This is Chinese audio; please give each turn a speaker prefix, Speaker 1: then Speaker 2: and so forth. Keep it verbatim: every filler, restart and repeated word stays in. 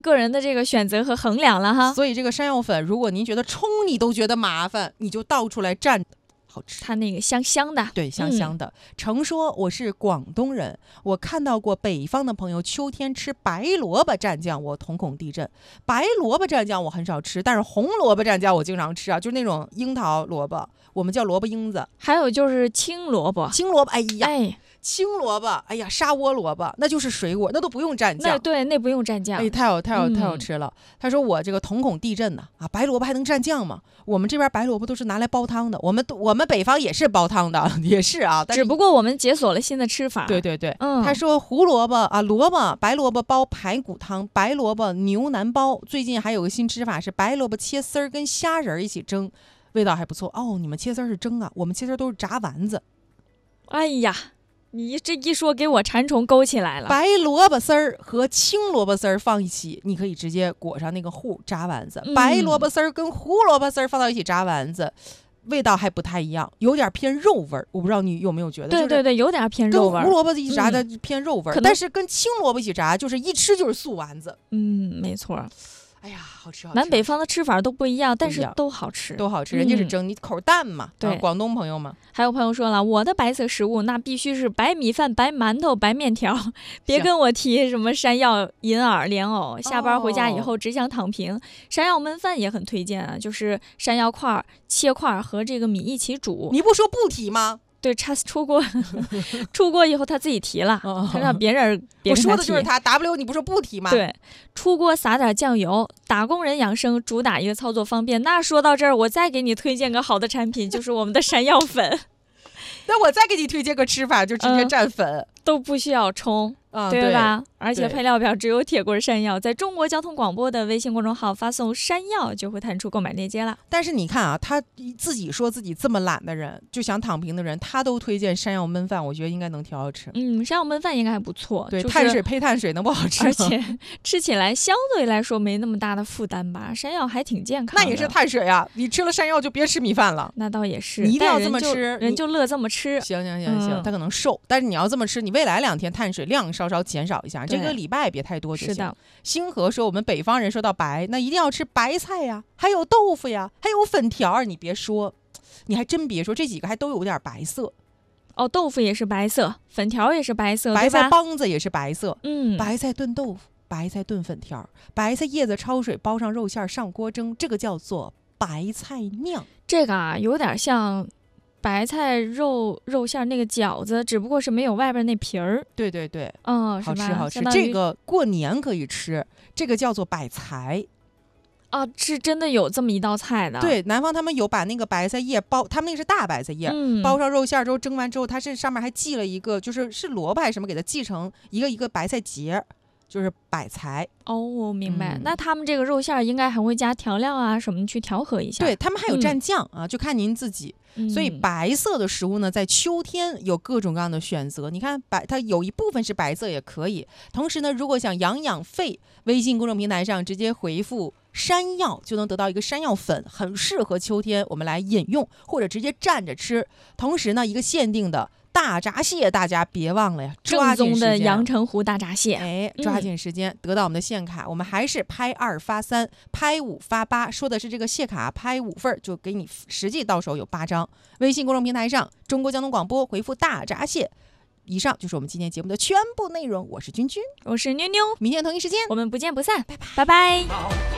Speaker 1: 个人的这个选择和衡量了哈。
Speaker 2: 所以这个山药粉，如果您觉得冲你都觉得麻烦，你就倒出来蘸。好吃，
Speaker 1: 它那个香香的，
Speaker 2: 对，香香的。诚、嗯、说我是广东人，我看到过北方的朋友秋天吃白萝卜蘸酱，我瞳孔地震。白萝卜蘸酱我很少吃，但是红萝卜蘸酱我经常吃啊，就是那种樱桃萝卜，我们叫萝卜缨子。
Speaker 1: 还有就是青萝卜，
Speaker 2: 青萝卜，哎呀，
Speaker 1: 哎，
Speaker 2: 青萝卜，哎呀，沙窝萝卜，那就是水果，那都不用蘸酱。
Speaker 1: 对，那不用蘸酱。
Speaker 2: 哎，太好太好太好吃了。嗯、他说我这个瞳孔地震呢，啊，白萝卜还能蘸酱吗？我们这边白萝卜都是拿来煲汤的，我们我们北方也是煲汤的，也是啊，但是
Speaker 1: 只不过我们解锁了新的吃法。
Speaker 2: 对对对，
Speaker 1: 嗯，
Speaker 2: 他说胡萝卜啊，萝卜白萝卜煲排骨汤，白萝卜牛腩煲。最近还有个新吃法是白萝卜切丝儿跟虾仁一起蒸，味道还不错哦。你们切丝儿是蒸啊，我们切丝儿都是炸丸子。
Speaker 1: 哎呀，你这一说给我馋虫勾起来了。
Speaker 2: 白萝卜丝儿和青萝卜丝儿放一起，你可以直接裹上那个糊炸丸子。嗯、白萝卜丝儿跟胡萝卜丝儿放到一起炸丸子，味道还不太一样，有点偏肉味儿。我不知道你有没有觉得？
Speaker 1: 对对对，有点偏肉味儿。
Speaker 2: 跟胡萝卜一起炸的偏肉味儿、嗯，但是跟青萝卜一起炸，就是一吃就是素丸子。
Speaker 1: 嗯，没错。
Speaker 2: 哎呀，好吃好吃！
Speaker 1: 南北方的吃法都不一样，但是都好吃，
Speaker 2: 都好吃。人家是蒸，嗯、你口淡嘛。
Speaker 1: 对、
Speaker 2: 啊，广东朋友们。
Speaker 1: 还有朋友说了，我的白色食物那必须是白米饭、白馒头、白面条，别跟我提什么山药、银耳、莲藕。下班回家以后只想躺平。哦、山药焖饭也很推荐啊，就是山药块切块和这个米一起煮。
Speaker 2: 你不说不提吗？
Speaker 1: 对，他出锅，出锅以后他自己提了，哦、他让别人别跟他提。
Speaker 2: 我说的就是他 W， 你不说不提吗？
Speaker 1: 对，出锅撒点酱油，打工人养生主打一个操作方便。那说到这儿，我再给你推荐个好的产品，就是我们的山药粉。
Speaker 2: 那我再给你推荐个吃法，就直接蘸粉，
Speaker 1: 嗯、都不需要冲。
Speaker 2: 嗯、
Speaker 1: 对吧？而且配料表只有铁棍山药，在中国交通广播的微信公众号发送山药就会弹出购买链接了。
Speaker 2: 但是你看啊，他自己说自己这么懒的人，就想躺平的人，他都推荐山药焖饭，我觉得应该能挺好吃。
Speaker 1: 嗯，山药焖饭应该还不错。
Speaker 2: 对，
Speaker 1: 就是、
Speaker 2: 碳水配碳水能不好吃吗？
Speaker 1: 而且吃起来相对来说没那么大的负担吧。山药还挺健康的。
Speaker 2: 那也是碳水啊！你吃了山药就别吃米饭了。
Speaker 1: 那倒也是，
Speaker 2: 你一定要这么吃，
Speaker 1: 人就, 人就乐这么吃。
Speaker 2: 行行行行，他、嗯、可能瘦，但是你要这么吃，你未来两天碳水量稍稍减少一下。这个礼拜别太多就行。
Speaker 1: 是的。
Speaker 2: 星河说我们北方人说到白，那一定要吃白菜呀，还有豆腐呀，还有粉条。你别说，你还真别说，这几个还都有点白色。
Speaker 1: 哦，豆腐也是白色，粉条也是白色，
Speaker 2: 白菜帮子也是白色。
Speaker 1: 嗯，
Speaker 2: 白菜炖豆腐，白菜炖粉条，白菜叶子焯水包上肉馅上锅蒸，这个叫做白菜酿。
Speaker 1: 这个啊，有点像白菜肉肉馅那个饺子，只不过是没有外边那皮儿。
Speaker 2: 对对对，
Speaker 1: 嗯，
Speaker 2: 好吃好吃。这个过年可以吃，这个叫做百财。
Speaker 1: 啊，是真的有这么一道菜的。
Speaker 2: 对，南方他们有把那个白菜叶包，他们那个是大白菜叶，
Speaker 1: 嗯、
Speaker 2: 包上肉馅之后蒸完之后，它是上面还系了一个，就是是萝卜还是什么，给它系成一个一个白菜节。就是百财
Speaker 1: 哦，我明白、嗯。那他们这个肉馅应该还会加调料啊什么去调和一下。
Speaker 2: 对，他们还有蘸酱、嗯、啊，就看您自己。
Speaker 1: 嗯、
Speaker 2: 所以白色的食物呢，在秋天有各种各样的选择。你看白，它有一部分是白色也可以。同时呢，如果想养养肺，微信公众平台上直接回复山药，就能得到一个山药粉，很适合秋天我们来饮用，或者直接蘸着吃。同时呢，一个限定的大闸蟹，大家别忘了呀，抓紧时间，
Speaker 1: 正宗的阳澄湖大闸蟹，
Speaker 2: 哎，抓紧时间、嗯、得到我们的限卡。我们还是拍二发三，拍五发八，说的是这个蟹卡拍五份就给你实际到手有八张。微信公众平台上中国交通广播回复大闸蟹。以上就是我们今天节目的全部内容，我是君君，
Speaker 1: 我是妞妞，
Speaker 2: 明天同一时间
Speaker 1: 我们不见不散，拜
Speaker 2: 拜
Speaker 1: 拜拜拜。